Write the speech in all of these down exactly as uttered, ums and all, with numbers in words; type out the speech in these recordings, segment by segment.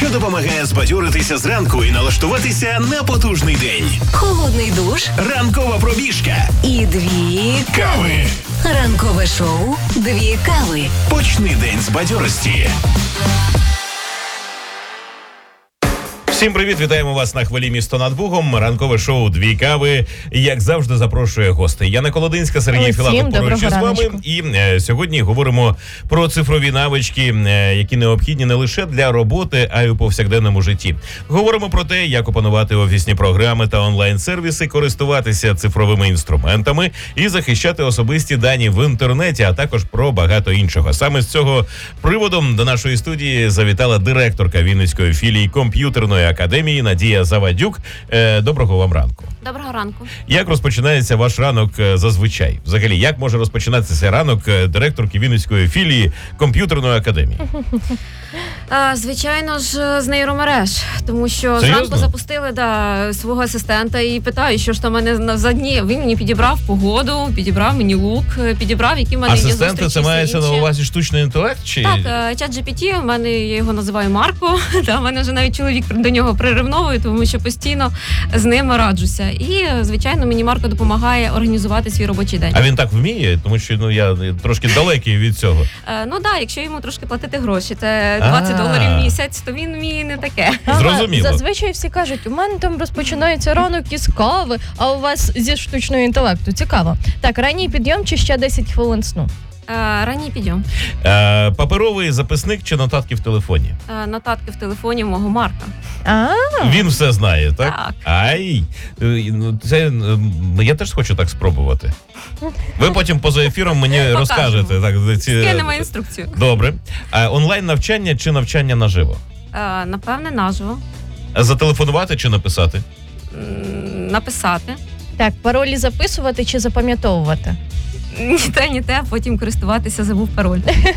що допомагає збадьоритися зранку і налаштуватися на потужний день. Холодний душ, Ранкова пробіжка і дві кави. Ранкове шоу «Дві кави». Почни день з бадьорості. Всім привіт, вітаємо вас на хвилі «Місто над Бугом». Ранкове шоу «Дві кави», як завжди, запрошує гостей. Яна Колодинська, Сергій Філатов поруч з вами. І е, сьогодні говоримо про цифрові навички, е, які необхідні не лише для роботи, а й у повсякденному житті. Говоримо про те, як опанувати офісні програми та онлайн-сервіси, користуватися цифровими інструментами і захищати особисті дані в інтернеті, а також про багато іншого. Саме з цього приводом до нашої студії завітала директорка Вінницької філії комп'ютерної академії Надія Завадюк. Доброго вам ранку. Доброго ранку. Як розпочинається ваш ранок зазвичай? Взагалі, як може розпочинатися ранок директорки Вінницької філії комп'ютерної академії? А, звичайно ж, з нейромереж, тому що Серйозно? зранку запустили да, свого асистента і питаю, що ж там мене на за дні. Він мені підібрав погоду, підібрав мені лук, підібрав, які в мене є зустрічі. Асистенти, це мається на увазі штучний інтелект? Чи... Так, чат джі пі ті, в мене, я його називаю Марко, та, в мене вже навіть чоловік до нього приревновує, тому що постійно з ним раджуся. І, звичайно, мені Марко допомагає організувати свій робочий день. А він так вміє? Тому що ну, я трошки далекий від цього. Е, ну так, да, якщо йому трошки платити гроші, це двадцять доларів в місяць, то він вміє не таке. Зрозуміло. Зазвичай всі кажуть, у мене там розпочинається ранок із кави, а у вас зі штучного інтелекту. Цікаво. Так, ранній підйом чи ще десять хвилин сну? Е, ранній підйом. Е, паперовий записник чи нотатки в телефоні? Е, нотатки в телефоні мого Марка. А, Він все знає, так? Так. Ай, е, ну, це е, я теж хочу так спробувати. Ви потім поза ефіром мені Покажемо. розкажете. Так, ці... Скинемо інструкцію. Добре. А онлайн навчання чи навчання наживо? Е, напевне, наживо. Зателефонувати чи написати? М, Написати. так, паролі записувати чи запам'ятовувати? Ні те, ні те, потім користуватися, забув пароль.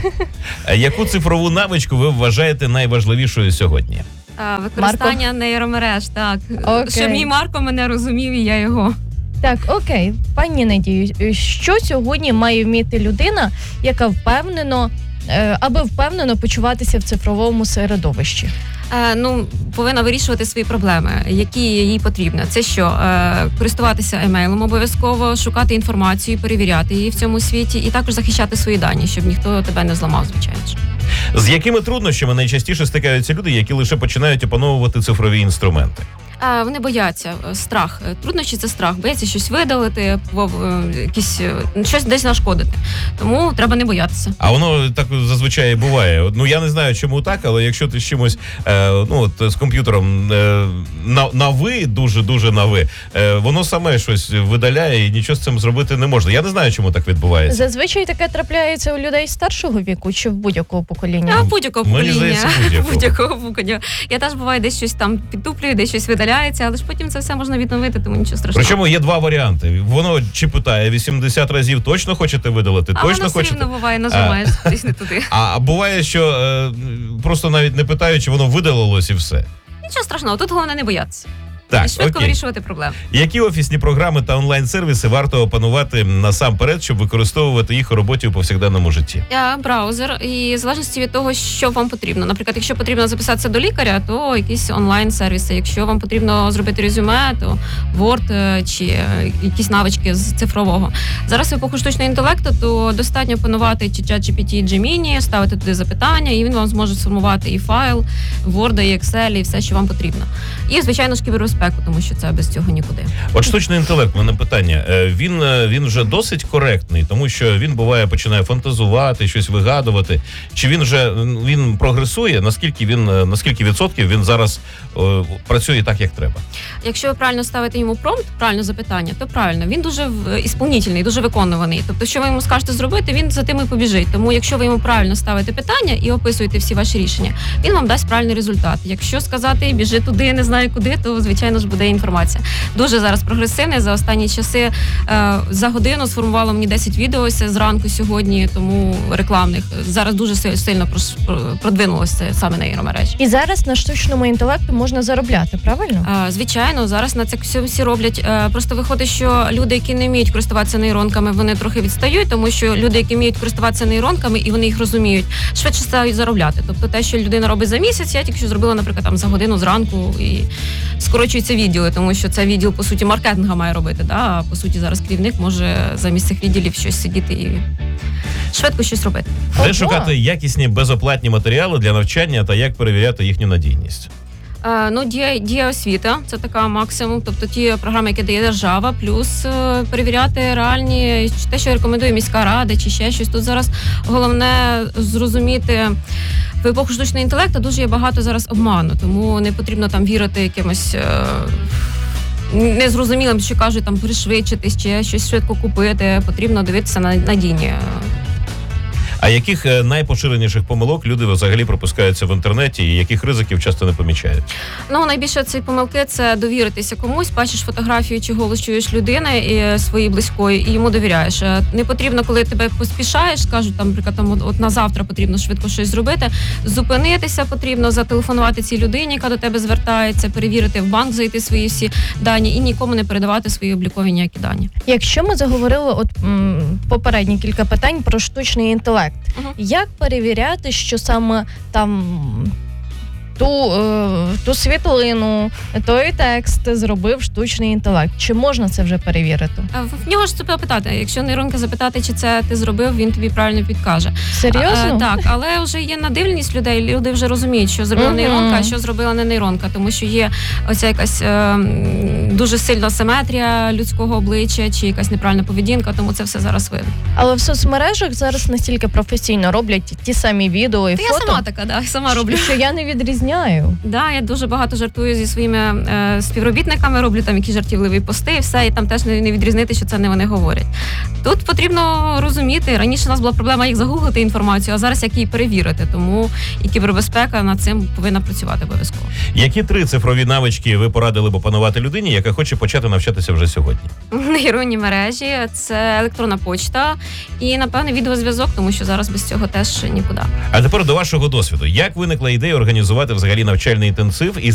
А яку цифрову навичку ви вважаєте найважливішою сьогодні? Е, використання нейромереж, так. Окей. Щоб мій Марко мене розумів і я його. Так, окей. Пані Надію, що сьогодні має вміти людина, яка впевнено, е, аби впевнено почуватися в цифровому середовищі? Е, ну, повинна вирішувати свої проблеми, які їй потрібно. Це що? Е, користуватися емейлом обов'язково, шукати інформацію, перевіряти її в цьому світі і також захищати свої дані, щоб ніхто тебе не зламав, звичайно ж. З якими труднощами найчастіше стикаються люди, які лише починають опановувати цифрові інструменти? Е, вони бояться, е, страх. Е, Труднощі – це страх. Бояться щось видалити, в- в- якісь, е, щось десь нашкодити. Тому треба не боятися. А воно так зазвичай буває. Ну я не знаю, чому так, але якщо ти з чимось, е, ну от з комп'ютером е, на, на ви, дуже дуже на ви, е, воно саме щось видаляє і нічого з цим зробити не можна. Я не знаю, чому так відбувається. Зазвичай таке трапляється у людей старшого віку чи в будь-якого покоління? А будь-якого Мені покоління. здається, будь-якого. будь-якого покоління. Я теж буває десь щось там підтуплюю, десь щось видаляється, але ж потім це все можна відновити, тому нічого страшного. Причому є два варіанти. Воно чи питає вісімдесят разів, точно хочете видалити, а точно воно все хочете. рівно буває, нажимаєш десь не туди. А буває, що е, просто навіть не питаючи, воно видалилось і все. Нічого страшного, тут головне не боятися. Так, І швидко окей. вирішувати проблеми. Які офісні програми та онлайн-сервіси варто опанувати насамперед, щоб використовувати їх у роботі у повсякденному житті? Я браузер, і в залежності від того, що вам потрібно. Наприклад, якщо потрібно записатися до лікаря, то якісь онлайн-сервіси. Якщо вам потрібно зробити резюме, то Word е, чи е, якісь навички з цифрового. Зараз в епоху штучного інтелекту, то достатньо опанувати чи чат джі пі ті, Gemini, ставити туди запитання, і він вам зможе сформувати і файл, Word, і Excel, і все, що вам потрібно. І, звичайно ж, кібербезпеку, тому що це без цього нікуди. От штучний інтелект, в мене питання. Е, Він, е, він вже досить коректний, тому що він буває починає фантазувати, щось вигадувати. Чи він вже м, він прогресує? Наскільки він е, наскільки відсотків він зараз е, працює так, як треба? Якщо ви правильно ставите йому промпт, правильно запитання, то правильно. Він дуже в- ісполнітельний, дуже виконуваний. Тобто, що ви йому скажете зробити, він за тим і побіжить. Тому, якщо ви йому правильно ставите питання і описуєте всі ваші рішення, він вам дасть правильний результат. Якщо сказати біжи туди, не знаю куди, то звичайно звичайно ж буде інформація. Дуже зараз прогресивний. За останні часи е, за годину сформувало мені десять відео ось зранку сьогодні, тому рекламних. Зараз дуже сильно продвинулося саме нейромережі. І зараз на штучному інтелекту можна заробляти, правильно? Е, звичайно, зараз на це все всі роблять. Е, просто виходить, що люди, які не вміють користуватися нейронками, вони трохи відстають, тому що люди, які вміють користуватися нейронками і вони їх розуміють, швидше стають заробляти. Тобто те, що людина робить за місяць, я тільки що зробила, наприклад, там за годину зранку і скорочуються відділи, тому що це відділ, по суті, маркетинга має робити. Да? А по суті, зараз керівник може замість цих відділів щось сидіти і швидко щось робити. Де Ого. шукати якісні безоплатні матеріали для навчання та як перевіряти їхню надійність? Е, ну, дія, дія освіта, це така максимум, тобто ті програми, які дає держава, плюс е, перевіряти реальні, те, що рекомендує міська рада, чи ще щось. Тут зараз головне зрозуміти, в епоху штучного інтелекту дуже є багато зараз обману, тому не потрібно там вірити якимось е, незрозумілим, що кажуть, там пришвидшитись, чи щось швидко купити, потрібно дивитися на надійні. А яких е, найпоширеніших помилок люди взагалі пропускаються в інтернеті і яких ризиків часто не помічають? Ну, найбільше ці помилки – це довіритися комусь, бачиш фотографію чи голос чуєш людини і своєї близької, і йому довіряєш. Не потрібно, коли тебе поспішаєш, скажуть, там, наприклад, там, от на завтра потрібно швидко щось зробити, зупинитися потрібно, зателефонувати цій людині, яка до тебе звертається, перевірити в банк, зайти свої всі дані і нікому не передавати свої облікові ніякі дані. Якщо ми заговорили от м, попередні кілька питань про штучний інтелект, Угу. як перевіряти, що саме там ту, е, ту світлину, той текст зробив штучний інтелект? Чи можна це вже перевірити? А В нього ж тебе питати. Якщо нейронка запитати, чи це ти зробив, він тобі правильно підкаже. Серйозно? А, так, але вже є надивленість людей. Люди вже розуміють, що зробила Мгм. нейронка, а що зробила не нейронка, тому що є оця якась е, м, дуже сильна симетрія людського обличчя чи якась неправильна поведінка, тому це все зараз видно. Але в соцмережах зараз настільки професійно роблять ті самі відео і Та я фото, сама така, да, сама роблю. що я не відрізняю. Да, я дуже багато жартую зі своїми е, співробітниками, роблю там якісь жартівливі пости, і все, і там теж не, не відрізнити, що це не вони говорять. Тут потрібно розуміти. Раніше у нас була проблема, як загуглити інформацію, а зараз як її перевірити. Тому і кібербезпека над цим повинна працювати обов'язково. Які три цифрові навички ви порадили б опанувати людині, яка хоче почати навчатися вже сьогодні? Нейронні мережі, це електронна почта і, напевне, відеозв'язок, тому що зараз без цього теж нікуди. А тепер до вашого досвіду. Як виникла ідея організувати взагалі навчальний інтенсив і